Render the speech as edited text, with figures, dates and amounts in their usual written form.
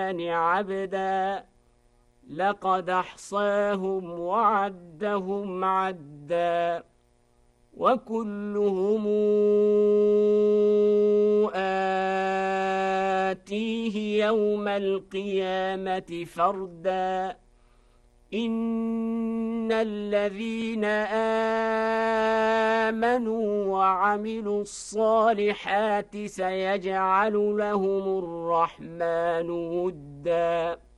الرحمن عبدا لقد أحصاهم وعدهم عدا وكلهم آتيه يوم القيامة فردا إن الذين آمنوا وعملوا الصالحات سيجعل لهم الرحمن ودا